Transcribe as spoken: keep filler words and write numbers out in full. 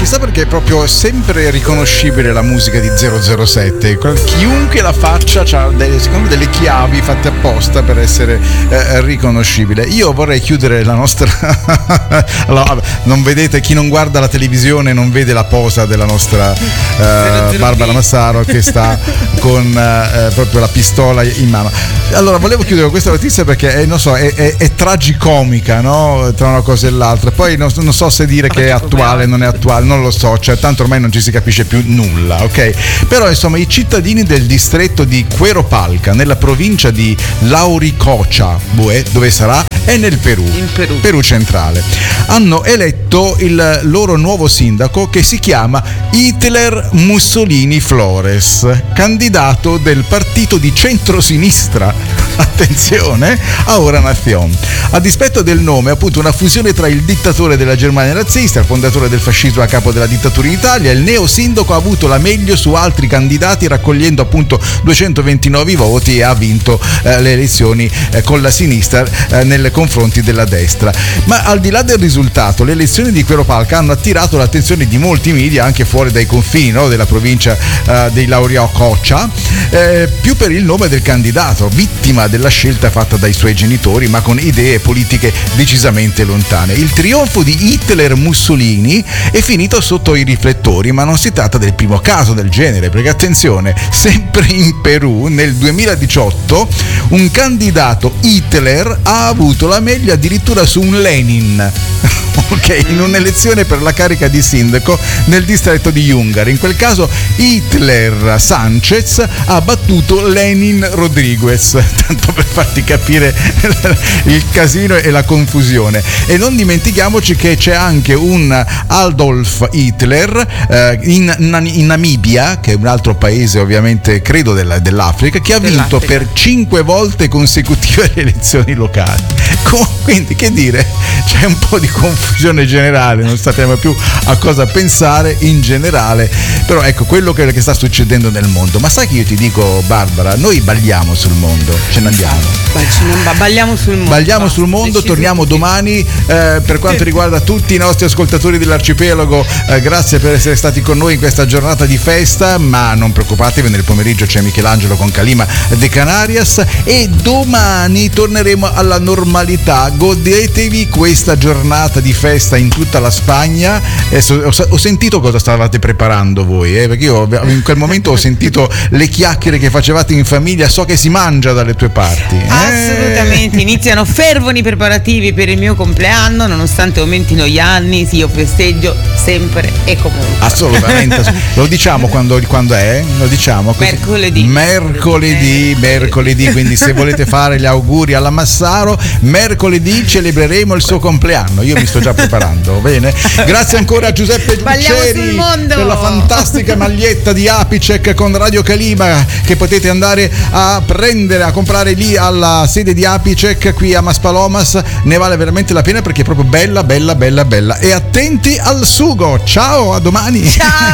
chissà perché è proprio sempre riconoscibile la musica di zero zero sette. Chiunque la faccia ha delle, secondo me, delle chiavi fatte apposta per essere eh, riconoscibile. Io vorrei chiudere la nostra allora, non vedete, chi non guarda la televisione non vede la posa della nostra eh, Barbara Massaro che sta con eh, proprio la pistola in mano. Allora volevo chiudere questa notizia perché è, non so, è, è, è tragicomica, no? Tra una cosa e l'altra. Poi non, non so se dire che è attuale, non è attuale, non lo so, cioè tanto ormai non ci si capisce più nulla, ok? Però insomma i cittadini del distretto di Cueropalca, nella provincia di Lauricocha, dove sarà? È nel Perù, in Perù. Perù centrale, hanno eletto il loro nuovo sindaco che si chiama Hitler Mussolini Flores, candidato del partito di centrosinistra, attenzione, a Ora Nación. A dispetto del nome, appunto una fusione tra il dittatore della Germania nazista, il fondatore del fascismo a capo della dittatura in Italia, il neo sindaco ha avuto la meglio su altri candidati raccogliendo appunto duecentoventinove voti e ha vinto eh, le elezioni eh, con la sinistra eh, nelle confronti della destra. Ma al di là del risultato, le elezioni di Cueropalca hanno attirato l'attenzione di molti media anche fuori dai confini, no, della provincia eh, dei Lauricocha, eh, più per il nome del candidato, vittima della scelta fatta dai suoi genitori ma con idee politiche decisamente lontane. Il trionfo di Hitler Mussolini è finito sotto i riflettori, ma non si tratta del primo caso del genere, perché attenzione, sempre in Perù nel duemiladiciotto un candidato Hitler ha avuto la meglio addirittura su un Lenin. Ok, in un'elezione per la carica di sindaco nel distretto di Yungari. In quel caso Hitler Sanchez ha battuto Lenin Rodriguez, tanto per farti capire il casino e la confusione. E non dimentichiamoci che c'è anche un Adolf Hitler eh, in, in Namibia, che è un altro paese ovviamente credo della, dell'Africa, che ha vinto dell'Africa. per cinque volte consecutive le elezioni locali. Quindi che dire, c'è un po' di confusione generale, non sappiamo più a cosa pensare in generale, però ecco quello che, che sta succedendo nel mondo. Ma sai che io ti dico, Barbara, noi balliamo sul mondo, ce ne andiamo. Balliamo sul mondo. Balliamo sul mondo, torniamo domani. Eh, per quanto riguarda tutti i nostri ascoltatori dell'arcipelago, eh, grazie per essere stati con noi in questa giornata di festa, ma non preoccupatevi, nel pomeriggio c'è Michelangelo con Calima de Canarias e domani torneremo alla normalità. Godetevi questa giornata di festa in tutta la Spagna. Adesso, ho, ho sentito cosa stavate preparando voi, eh, perché io in quel momento ho sentito le chiacchiere che facevate in famiglia, so che si mangia dalle tue parti. Eh. Assolutamente, iniziano fervoni preparativi per il mio compleanno, nonostante aumentino gli anni, sì, io festeggio sempre e comunque. Assolutamente, lo diciamo quando, quando è? Lo diciamo così. Mercoledì. Mercoledì, mercoledì, quindi se volete fare gli auguri alla Massaro, mercoledì celebreremo il suo compleanno. Io mi sto già preparando, bene? Grazie ancora a Giuseppe Giudicelli per la fantastica maglietta di Apicec con Radio Calima che potete andare a prendere, a comprare lì alla sede di Apicec qui a Maspalomas. Ne vale veramente la pena perché è proprio bella, bella, bella, bella. E attenti al sugo. Ciao, a domani. Ciao.